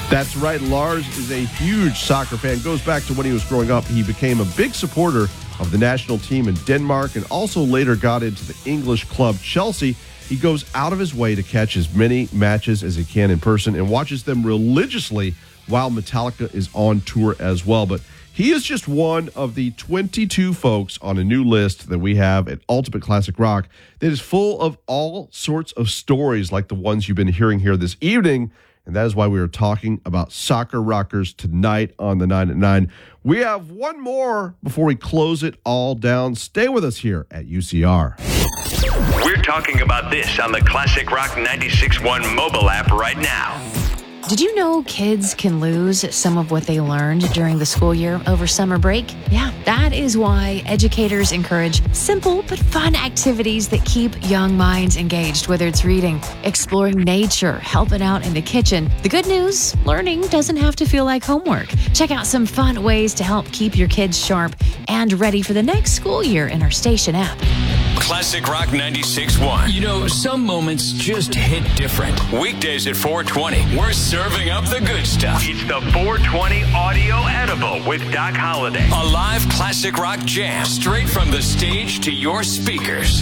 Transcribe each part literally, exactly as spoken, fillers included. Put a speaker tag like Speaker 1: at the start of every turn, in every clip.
Speaker 1: That's right. Lars is a huge soccer fan. Goes back to when he was growing up. He became a big supporter of the national team in Denmark and also later got into the English club Chelsea. He goes out of his way to catch as many matches as he can in person and watches them religiously while Metallica is on tour as well. But he is just one of the twenty-two folks on a new list that we have at Ultimate Classic Rock that is full of all sorts of stories like the ones you've been hearing here this evening. And that is why we are talking about soccer rockers tonight on the nine at nine. We have one more before we close it all down. Stay with us here at U C R.
Speaker 2: We're talking about this on the Classic Rock ninety-six point one mobile app right now.
Speaker 3: Did you know kids can lose some of what they learned during the school year over summer break? Yeah, that is why educators encourage simple but fun activities that keep young minds engaged, whether it's reading, exploring nature, helping out in the kitchen. The good news, learning doesn't have to feel like homework. Check out some fun ways to help keep your kids sharp and ready for the next school year in our station app.
Speaker 2: Classic Rock ninety-six point one.
Speaker 4: You know, some moments just hit different.
Speaker 2: Weekdays at four twenty, we're serving up the good stuff. It's the four twenty Audio Edible with Doc Holliday. A live classic rock jam straight from the stage to your speakers.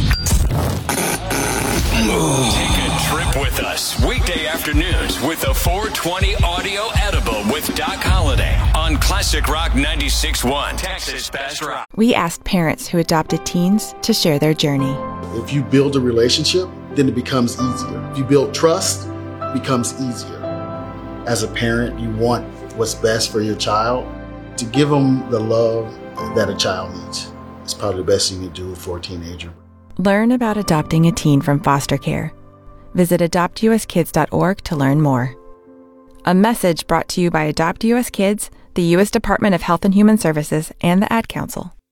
Speaker 2: Take a trip with us. Weekday afternoons with the four twenty Audio Edible with Doc Holliday on Classic Rock ninety-six point one. Texas Best Rock.
Speaker 5: We asked parents who adopted teens to share their journey.
Speaker 6: If you build a relationship, then it becomes easier. If you build trust, it becomes easier. As a parent, you want what's best for your child. To give them the love that a child needs. It's probably the best thing you can do for a teenager.
Speaker 5: Learn about adopting a teen from foster care. Visit adopt u s kids dot org to learn more. A message brought to you by Adopt U S Kids, the U S Department of Health and Human Services, and the Ad Council.